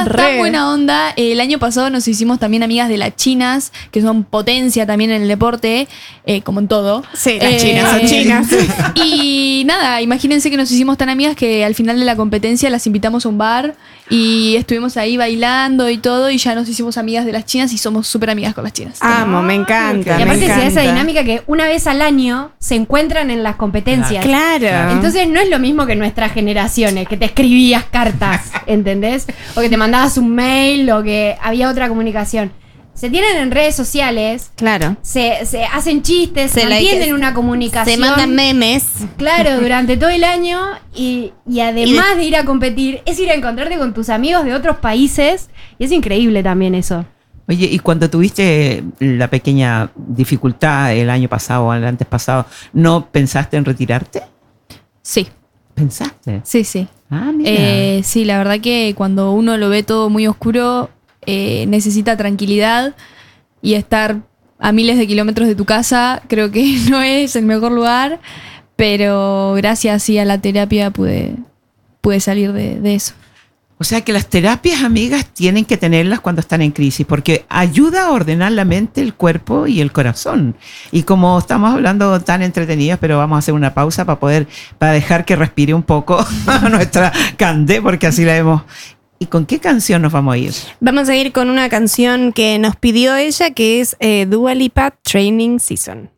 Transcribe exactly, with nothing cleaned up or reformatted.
tan Re. buena onda. Eh, el año pasado nos hicimos también amigas de las chinas, que son potencia también en el deporte, eh, como en todo. Sí, las Eh, chinas son chinas. Y nada, imagínense que nos hicimos tan amigas que al final de la competencia las invitamos a un bar y estuvimos ahí bailando y todo, y ya nos hicimos amigas de las chinas y somos súper amigas con las chinas. Amo, me encanta. Y aparte me se da encanta. esa dinámica que una vez al año se encuentran en las competencias. Claro. Entonces no es lo mismo que nuestras generaciones, que te escribías cartas, ¿entendés? O que te mandabas un mail o que había otra comunicación. Se tienen en redes sociales, Claro. se, se hacen chistes, se, Se mantienen like- una comunicación. Se mandan memes. Claro, durante todo el año y, y además de ir a competir, es ir a encontrarte con tus amigos de otros países y es increíble también eso. Oye, y cuando tuviste la pequeña dificultad el año pasado o el antes pasado, ¿no pensaste en retirarte? Sí, ¿Pensaste? sí, sí. Ah, mira. Eh, sí, la verdad que cuando uno lo ve todo muy oscuro, eh, necesita tranquilidad y estar a miles de kilómetros de tu casa, creo que no es el mejor lugar, pero gracias sí, a la terapia pude, pude salir de, de eso. O sea que las terapias, amigas, tienen que tenerlas cuando están en crisis, porque ayuda a ordenar la mente, el cuerpo y el corazón. Y como estamos hablando tan entretenidos, pero vamos a hacer una pausa para poder, para dejar que respire un poco a nuestra Candé, porque así la vemos. ¿Y con qué canción nos vamos a ir? Vamos a ir con una canción que nos pidió ella, que es eh, Dua Lipa, Training Season.